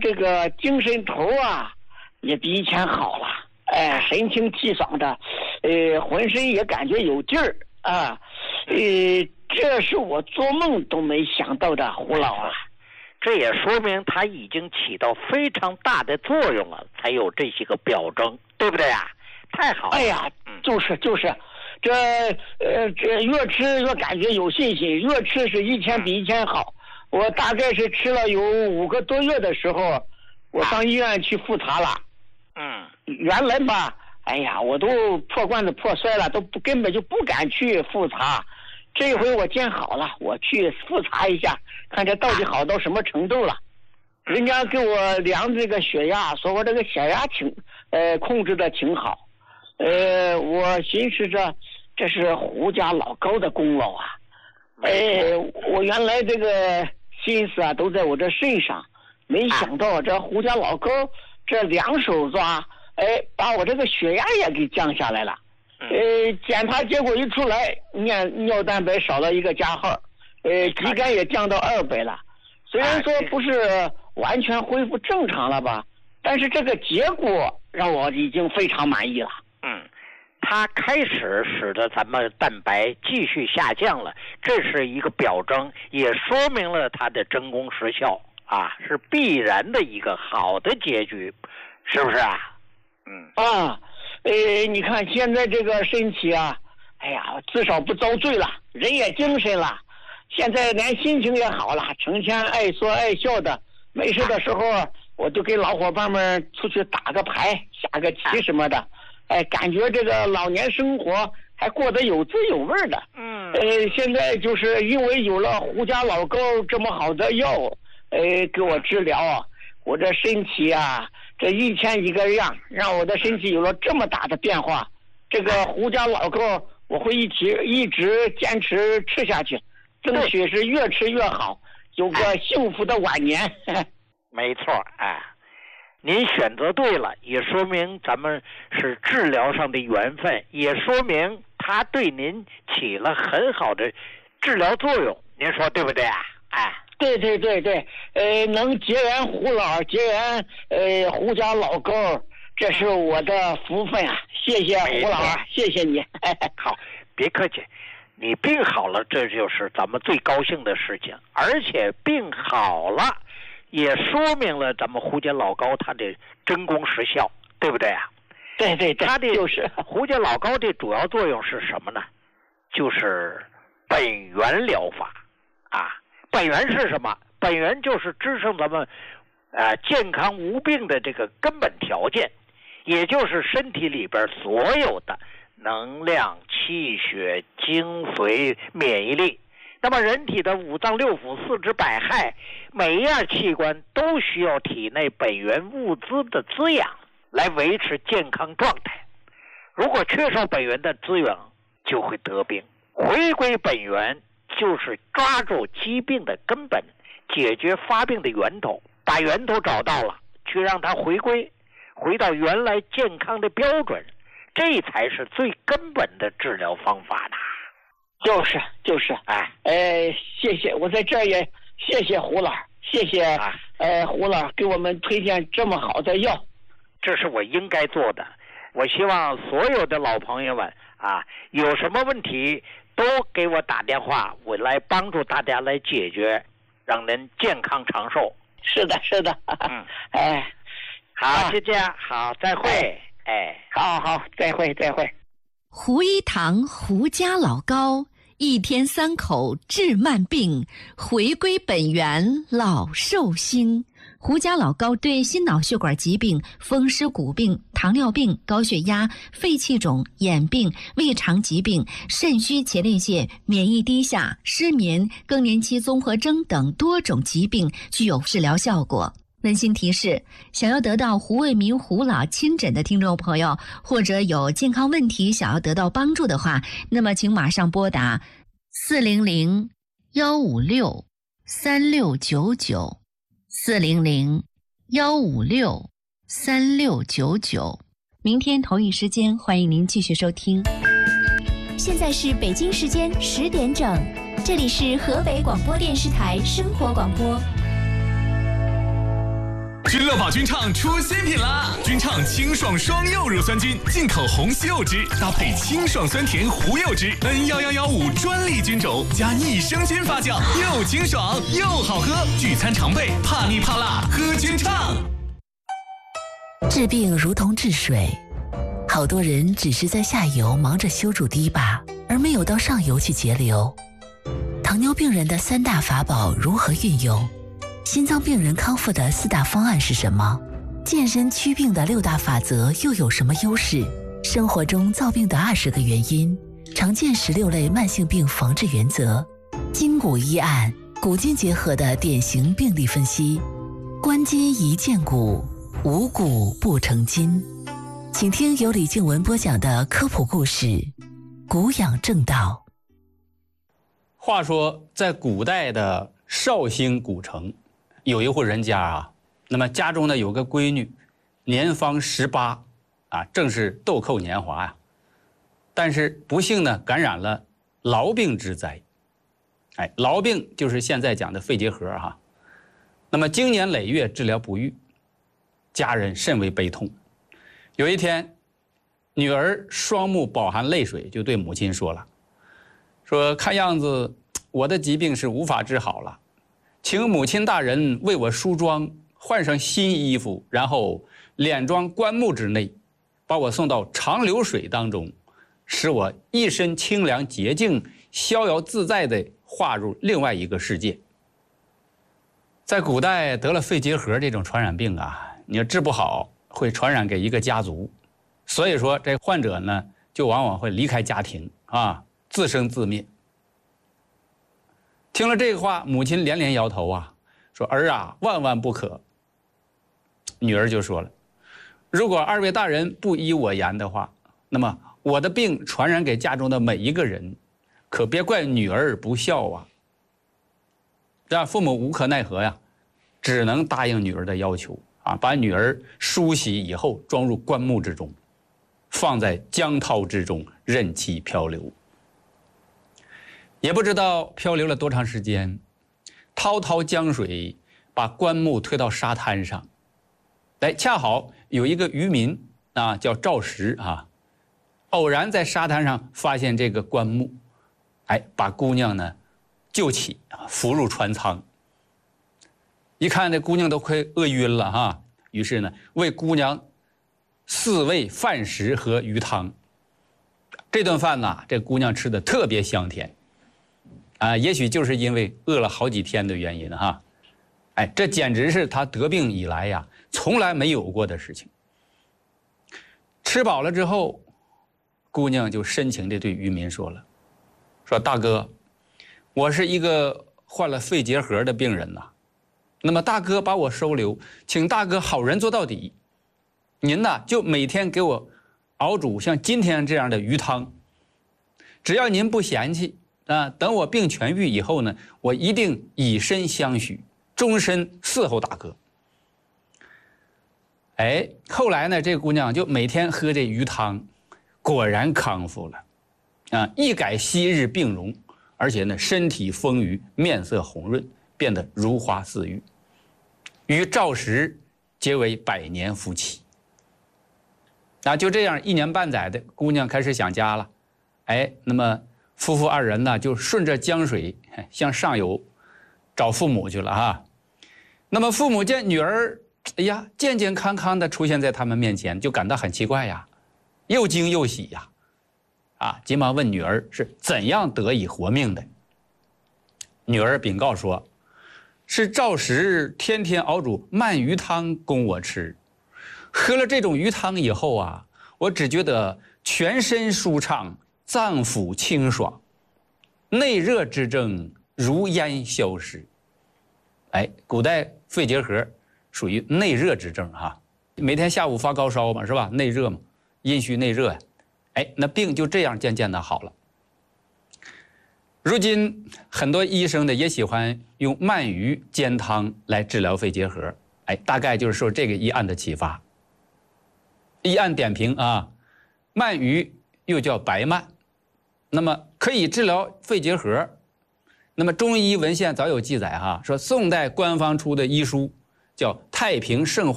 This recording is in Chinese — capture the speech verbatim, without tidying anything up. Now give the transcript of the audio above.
这个精神头啊也比以前好了，哎，神清气爽的，呃，浑身也感觉有劲儿啊，呃，这是我做梦都没想到的，胡老啊。 这也说明他已经起到非常大的作用了，才有这些个表征，对不对啊？太好了！ 哎呀，就是就是，这呃这越吃越感觉有信心，越吃是一天比一天好。我大概是吃了有五个多月的时候，我上医院去复查了。 嗯， 原来吧，哎呀，我都破罐子破摔了，都不根本就不敢去复查。这回我见好了，我去复查一下，看这到底好到什么程度了。人家给我量这个血压，说我这个血压挺呃控制的挺好。呃，我寻思着这是胡家老高的功劳啊。呃，我原来这个心思啊都在我这身上，没想到这胡家老高这两手抓，哎，把我这个血压也给降下来了。呃，检查结果一出来，尿尿蛋白少了一个加号，呃，肌酐也降到二百了。虽然说不是完全恢复正常了吧，但是这个结果让我已经非常满意了。 嗯，它开始使得咱们蛋白继续下降了，这是一个表征，也说明了它的真功实效啊，是必然的一个好的结局，是不是啊？嗯啊。呃，你看现在这个身体啊，哎呀，至少不遭罪了，人也精神了，现在连心情也好了，成天爱说爱笑的。没事的时候，我就跟老伙伴们出去打个牌、下个棋什么的，哎，感觉这个老年生活还过得有滋有味的。 嗯， 呃，现在就是因为有了胡家老高这么好的药，呃，给我治疗啊，我这身体啊。这一天一个样，让我的身体有了这么大的变化。这个胡家老高，我会一直一直坚持吃下去，争取是越吃越好，有个幸福的晚年。 没错，哎，您选择对了，也说明咱们是治疗上的缘分，也说明它对您起了很好的治疗作用。您说对不对啊？哎。 对对对对，呃，能结缘胡老，结缘呃胡家老高，这是我的福分啊！谢谢胡老，谢谢你。 好，别客气，你病好了，这就是咱们最高兴的事情。而且病好了，也说明了咱们胡家老高他的真功实效，对不对啊？ 对对对， 他的就是胡家老高的主要作用是什么呢？就是本源疗法啊。本源是什么？本源就是支撑咱们呃健康无病的这个根本条件，也就是身体里边所有的能量、气血、精髓、免疫力。那么人体的五脏六腑、四肢百骸，每一样器官都需要体内本源物资的滋养来维持健康状态。如果缺少本源的滋养，就会得病。回归本源就是抓住疾病的根本，解决发病的源头，把源头找到了，去让它回归，回到原来健康的标准，这才是最根本的治疗方法呢。 就是就是， 哎， 呃，谢谢，我在这儿也谢谢胡老，谢谢，啊、呃，胡老给我们推荐这么好的药， 这是我应该做的。我希望所有的老朋友们啊，有什么问题都给我打电话，我来帮助大家来解决，让人健康长寿。 是的，是的， 嗯， 哎， 好，就这样，好，再会，哎， 哎好好，再会，再会。 胡一堂胡家老高，一天三口治慢病，回归本源老寿星。胡家老高对心脑血管疾病、风湿骨病、糖尿病、高血压、肺气肿、眼病、胃肠疾病、肾虚前列腺、免疫低下、失眠、更年期综合征等多种疾病具有治疗效果。温馨提示：想要得到胡卫民胡老亲诊的听众朋友，或者有健康问题想要得到帮助的话，那么请马上拨打四零零幺五六三六九九四零零幺五六三六九九。明天同一时间，欢迎您继续收听。 现在是北京时间十点整，这里是河北广播电视台生活广播。 君乐宝君畅出新品啦！君畅清爽双柚乳酸菌，进口红西柚汁搭配清爽酸甜胡柚汁 ，N 一一一五专利菌种加益生菌发酵，又清爽又好喝。聚餐常备，怕腻怕辣喝君畅。 治病如同治水，好多人只是在下游忙着修筑堤坝，而没有到上游去节流。糖尿病人的三大法宝如何运用？心脏病人康复的四大方案是什么？健身祛病的六大法则又有什么优势？生活中造病的二十个原因，常见十六类慢性病防治原则，筋骨医案，古今结合的典型病例分析，关筋宜健骨，无骨不成筋。请听由李静文播讲的科普故事《骨养正道》。 话说，在古代的绍兴古城，有一户人家啊，那么家中呢有个闺女，年方十八，啊，正是豆蔻年华呀、啊。但是不幸呢感染了痨病之灾，哎，痨病就是现在讲的肺结核哈、啊。那么经年累月治疗不愈，家人甚为悲痛。有一天，女儿双目饱含泪水，就对母亲说了。说看样子我的疾病是无法治好了，请母亲大人为我梳妆，换上新衣服，然后敛装棺木之内，把我送到长流水当中，使我一身清凉洁净，逍遥自在地划入另外一个世界。在古代得了肺结核这种传染病啊，你要治不好会传染给一个家族，所以说这患者呢就往往会离开家庭啊，自生自灭。听了这个话，母亲连连摇头啊，说儿啊，万万不可。女儿就说了，如果二位大人不依我言的话，那么我的病传染给家中的每一个人，可别怪女儿不孝啊。这父母无可奈何呀，只能答应女儿的要求啊，把女儿梳洗以后装入棺木之中，放在江涛之中，任其漂流。也不知道漂流了多长时间，滔滔江水把棺木推到沙滩上，哎，恰好有一个渔民啊，叫赵石啊，偶然在沙滩上发现这个棺木，哎，把姑娘呢救起，扶入船舱。一看这姑娘都快饿晕了哈，于是呢为姑娘四味饭食和鱼汤。这顿饭呢，这姑娘吃的特别香甜。啊，也许就是因为饿了好几天的原因哈，哎，这简直是他得病以来呀从来没有过的事情。吃饱了之后，姑娘就深情地对渔民说了，说大哥，我是一个患了肺结核的病人呐，那么大哥把我收留，请大哥好人做到底，您呐就每天给我熬煮像今天这样的鱼汤，只要您不嫌弃。啊，等我病痊愈以后呢，我一定以身相许，终身伺候大哥。哎，后来呢，这个姑娘就每天喝这鱼汤，果然康复了，啊，一改昔日病容，而且呢，身体丰腴，面色红润，变得如花似玉，与赵石结为百年夫妻。啊，就这样一年半载的，姑娘开始想家了，哎，那么。夫妇二人呢，就顺着江水向上游找父母去了哈。那么父母见女儿，哎呀，健健康康的出现在他们面前，就感到很奇怪呀，又惊又喜呀，啊，急忙问女儿是怎样得以活命的。女儿禀告说，是赵石天天熬煮鳗鱼汤供我吃，喝了这种鱼汤以后啊，我只觉得全身舒畅。脏腑清爽，内热之症如烟消失。哎，古代肺结核属于内热之症哈，每天下午发高烧嘛，是吧？内热嘛，阴虚内热呀。哎，那病就这样渐渐的好了。如今很多医生呢也喜欢用鳗鱼煎汤来治疗肺结核。哎，大概就是受这个医案的启发。医案点评啊，鳗鱼又叫白鳗。那么可以治疗肺结核，那么中医文献早有记载哈，说宋代官方出的医书叫太平盛